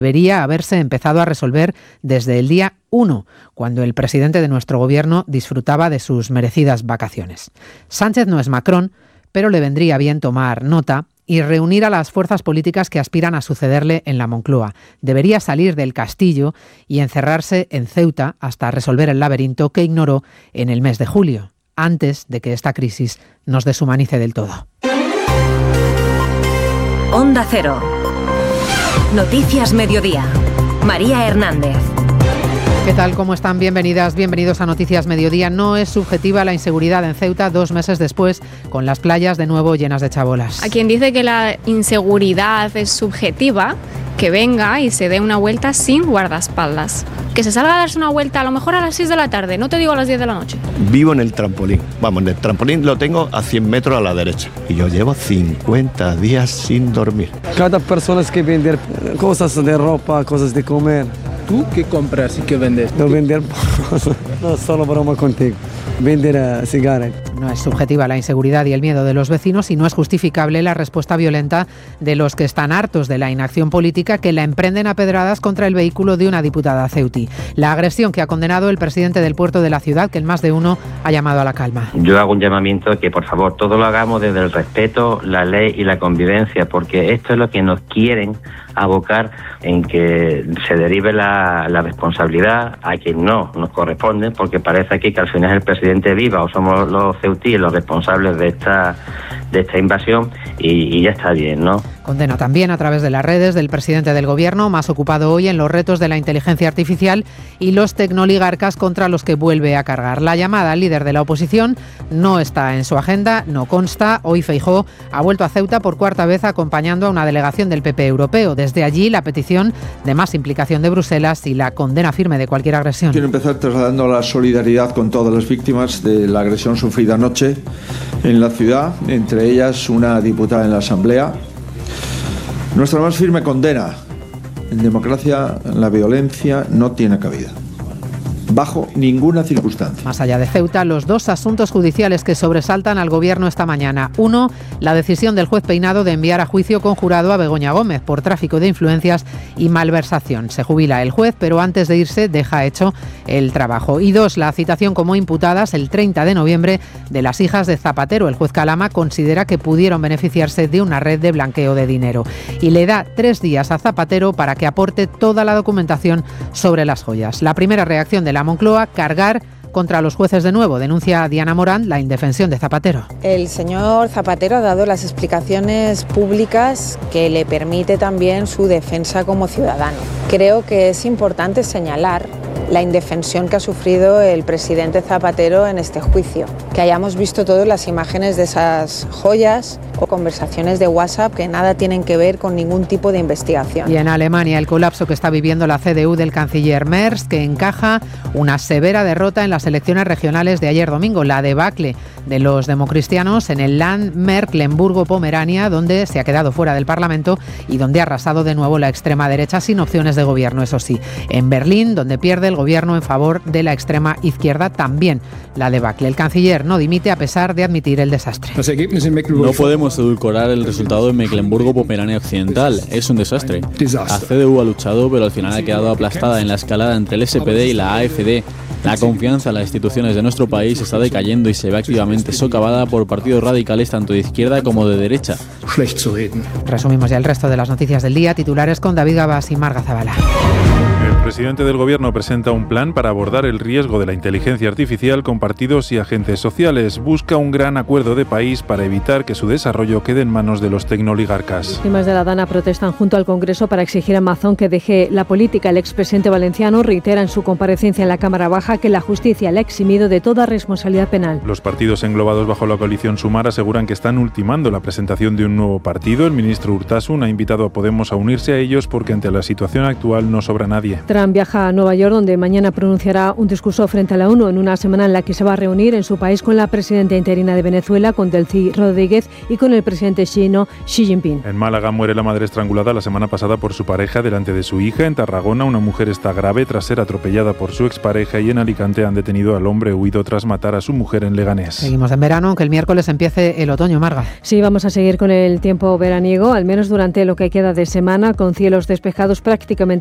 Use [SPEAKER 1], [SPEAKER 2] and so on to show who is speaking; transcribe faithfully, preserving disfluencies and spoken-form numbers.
[SPEAKER 1] debería haberse empezado a resolver desde el día uno, cuando el presidente de nuestro gobierno disfrutaba de sus merecidas vacaciones. Sánchez no es Macron, pero le vendría bien tomar nota y reunir a las fuerzas políticas que aspiran a sucederle en la Moncloa. Debería salir del castillo y encerrarse en Ceuta hasta resolver el laberinto que ignoró en el mes de julio, antes de que esta crisis nos deshumanice del todo.
[SPEAKER 2] Onda Cero. Noticias Mediodía. María Hernández.
[SPEAKER 1] ¿Qué tal? ¿Cómo están? Bienvenidas, bienvenidos a Noticias Mediodía. No es subjetiva la inseguridad en Ceuta dos meses después, con las playas de nuevo llenas de chabolas.
[SPEAKER 3] A quien dice que la inseguridad es subjetiva, que venga y se dé una vuelta sin guardaespaldas. Que se salga a darse una vuelta a lo mejor a las seis de la tarde, no te digo a las diez de la noche.
[SPEAKER 4] Vivo en el trampolín. Vamos, en el trampolín lo tengo a cien metros a la derecha. Y yo llevo cincuenta días sin dormir.
[SPEAKER 5] Cada persona es que vender cosas de ropa, cosas de comer.
[SPEAKER 6] ¿Tú qué compras y qué vendes?
[SPEAKER 5] No vender, no solo broma contigo, vender uh, cigarros.
[SPEAKER 1] No es subjetiva la inseguridad y el miedo de los vecinos y no es justificable la respuesta violenta de los que están hartos de la inacción política que la emprenden a pedradas contra el vehículo de una diputada ceutí. La agresión que ha condenado el presidente del puerto de la ciudad, que en más de uno ha llamado a la calma.
[SPEAKER 7] Yo hago un llamamiento que por favor todo lo hagamos desde el respeto, la ley y la convivencia, porque esto es lo que nos quieren abocar en que se derive la, la responsabilidad a quien no nos corresponde, porque parece aquí que al final el presidente viva o somos los ceutíes los responsables de esta de esta invasión y, y ya está bien, ¿no?
[SPEAKER 1] Condena también a través de las redes del presidente del gobierno, más ocupado hoy en los retos de la inteligencia artificial y los tecnoligarcas contra los que vuelve a cargar. La llamada al líder de la oposición no está en su agenda, no consta. Hoy Feijóo ha vuelto a Ceuta por cuarta vez acompañando a una delegación del P P europeo. Desde allí la petición de más implicación de Bruselas y la condena firme de cualquier agresión.
[SPEAKER 8] Quiero empezar trasladando la solidaridad con todas las víctimas de la agresión sufrida anoche en la ciudad, entre ellas una diputada en la Asamblea. Nuestra más firme condena. En democracia la violencia no tiene cabida, bajo ninguna circunstancia.
[SPEAKER 1] Más allá de Ceuta, los dos asuntos judiciales que sobresaltan al gobierno esta mañana. Uno, la decisión del juez Peinado de enviar a juicio conjurado a Begoña Gómez por tráfico de influencias y malversación. Se jubila el juez, pero antes de irse deja hecho el trabajo. Y dos, la citación como imputadas el treinta de noviembre de las hijas de Zapatero. El juez Calama considera que pudieron beneficiarse de una red de blanqueo de dinero. Y le da tres días a Zapatero para que aporte toda la documentación sobre las joyas. La primera reacción de la Moncloa, cargar contra los jueces de nuevo. Denuncia Diana Morán la indefensión de Zapatero.
[SPEAKER 9] El señor Zapatero ha dado las explicaciones públicas que le permite también su defensa como ciudadano. Creo que es importante señalar la indefensión que ha sufrido el presidente Zapatero en este juicio. Que hayamos visto todas las imágenes de esas joyas o conversaciones de WhatsApp que nada tienen que ver con ningún tipo de investigación.
[SPEAKER 1] Y en Alemania, el colapso que está viviendo la C D U del canciller Merz, que encaja una severa derrota en las elecciones regionales de ayer domingo, la debacle de los democristianos en el Land Mecklenburgo-Pomerania, donde se ha quedado fuera del Parlamento y donde ha arrasado de nuevo la extrema derecha sin opciones de gobierno, eso sí. En Berlín, donde pierde el gobierno en favor de la extrema izquierda, también la debacle. El canciller no dimite a pesar de admitir el desastre.
[SPEAKER 10] No podemos edulcorar el resultado de Mecklemburgo-Pomerania Occidental. Es un desastre. La C D U ha luchado, pero al final ha quedado aplastada en la escalada entre el S P D y la A F D. La confianza en las instituciones de nuestro país está decayendo y se ve activamente socavada por partidos radicales tanto de izquierda como de derecha.
[SPEAKER 1] Resumimos ya el resto de las noticias del día. Titulares con David Gabas y Marga Zabala.
[SPEAKER 11] El presidente del Gobierno presenta un plan para abordar el riesgo de la inteligencia artificial con partidos y agentes sociales. Busca un gran acuerdo de país para evitar que su desarrollo quede en manos de los tecnoligarcas.
[SPEAKER 12] Víctimas de la Dana protestan junto al Congreso para exigir a Amazon que deje la política. El expresidente valenciano reitera en su comparecencia en la Cámara Baja que la justicia le ha eximido de toda responsabilidad penal.
[SPEAKER 11] Los partidos englobados bajo la coalición Sumar aseguran que están ultimando la presentación de un nuevo partido. El ministro Urtasun ha invitado a Podemos a unirse a ellos porque ante la situación actual no sobra nadie.
[SPEAKER 12] Tras Trump viaja a Nueva York, donde mañana pronunciará un discurso frente a la ONU en una semana en la que se va a reunir en su país con la presidenta interina de Venezuela, con Delcy Rodríguez, y con el presidente chino Xi Jinping.
[SPEAKER 11] En Málaga muere la madre estrangulada la semana pasada por su pareja delante de su hija. En Tarragona una mujer está grave tras ser atropellada por su expareja, y en Alicante han detenido al hombre huido tras matar a su mujer en Leganés.
[SPEAKER 1] Seguimos en verano, aunque el miércoles empiece el otoño, Marga.
[SPEAKER 12] Sí, vamos a seguir con el tiempo veraniego, al menos durante lo que queda de semana, con cielos despejados prácticamente